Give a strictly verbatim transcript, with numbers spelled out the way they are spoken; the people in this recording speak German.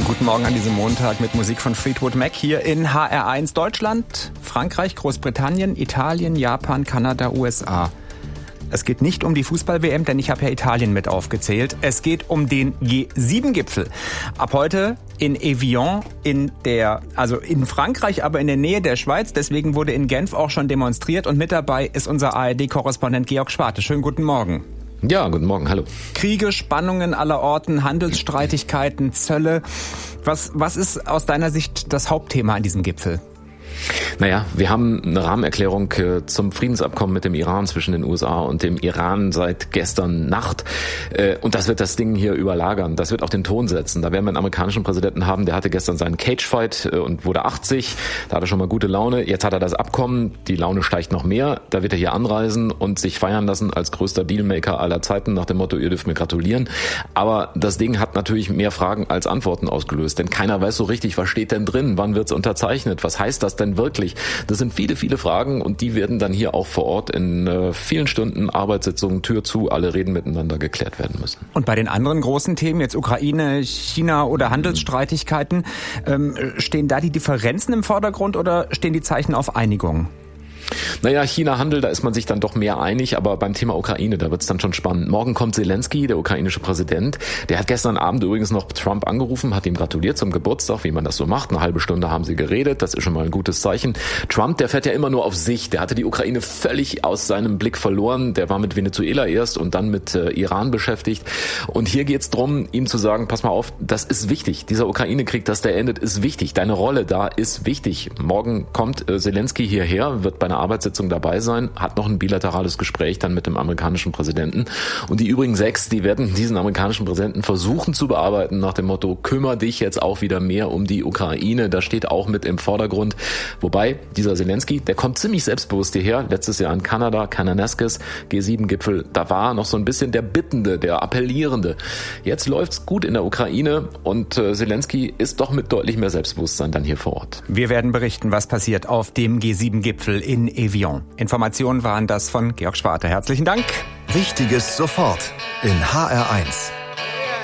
Guten Morgen an diesem Montag mit Musik von Fleetwood Mac hier in H R eins. Deutschland, Frankreich, Großbritannien, Italien, Japan, Kanada, U S A. Es geht nicht um die Fußball-W M, denn ich habe ja Italien mit aufgezählt. Es geht um den G sieben Gipfel. Ab heute in Evian, in der, also in Frankreich, aber in der Nähe der Schweiz. Deswegen wurde in Genf auch schon demonstriert. Und mit dabei ist unser A R D-Korrespondent Georg Schwarte. Schönen guten Morgen. Ja, guten Morgen, hallo. Kriege, Spannungen aller Orten, Handelsstreitigkeiten, Zölle. Was, was ist aus deiner Sicht das Hauptthema an diesem Gipfel? Naja, wir haben eine Rahmenerklärung zum Friedensabkommen mit dem Iran zwischen den U S A und dem Iran seit gestern Nacht. Und das wird das Ding hier überlagern. Das wird auch den Ton setzen. Da werden wir einen amerikanischen Präsidenten haben, der hatte gestern seinen Cagefight und wurde achtzig. Da hat er schon mal gute Laune. Jetzt hat er das Abkommen. Die Laune steigt noch mehr. Da wird er hier anreisen und sich feiern lassen als größter Dealmaker aller Zeiten nach dem Motto, ihr dürft mir gratulieren. Aber das Ding hat natürlich mehr Fragen als Antworten ausgelöst. Denn keiner weiß so richtig, was steht denn drin? Wann wird's unterzeichnet? Was heißt das denn wirklich? Das sind viele, viele Fragen und die werden dann hier auch vor Ort in äh, vielen Stunden Arbeitssitzungen, Tür zu, alle reden miteinander geklärt werden müssen. Und bei den anderen großen Themen, jetzt Ukraine, China oder Handelsstreitigkeiten, ähm, stehen da die Differenzen im Vordergrund oder stehen die Zeichen auf Einigung? Naja, China-Handel, da ist man sich dann doch mehr einig, aber beim Thema Ukraine, da wird's dann schon spannend. Morgen kommt Zelensky, der ukrainische Präsident. Der hat gestern Abend übrigens noch Trump angerufen, hat ihm gratuliert zum Geburtstag, wie man das so macht. Eine halbe Stunde haben sie geredet, das ist schon mal ein gutes Zeichen. Trump, der fährt ja immer nur auf sich. Der hatte die Ukraine völlig aus seinem Blick verloren. Der war mit Venezuela erst und dann mit äh, Iran beschäftigt. Und hier geht's drum, ihm zu sagen, pass mal auf, das ist wichtig. Dieser Ukraine-Krieg, dass der endet, ist wichtig. Deine Rolle da ist wichtig. Morgen kommt äh, Zelensky hierher, wird bei einer Arbeitssitzung dabei sein, hat noch ein bilaterales Gespräch dann mit dem amerikanischen Präsidenten. Und die übrigen sechs, die werden diesen amerikanischen Präsidenten versuchen zu bearbeiten nach dem Motto, kümmere dich jetzt auch wieder mehr um die Ukraine. Das steht auch mit im Vordergrund. Wobei dieser Zelensky, der kommt ziemlich selbstbewusst hierher. Letztes Jahr in Kanada, Kananaskis, G sieben Gipfel, da war noch so ein bisschen der Bittende, der Appellierende. Jetzt läuft's gut in der Ukraine und äh, Zelensky ist doch mit deutlich mehr Selbstbewusstsein dann hier vor Ort. Wir werden berichten, was passiert auf dem G sieben Gipfel in Evian. Informationen waren das von Georg Schwarte. Herzlichen Dank. Wichtiges sofort in H R eins.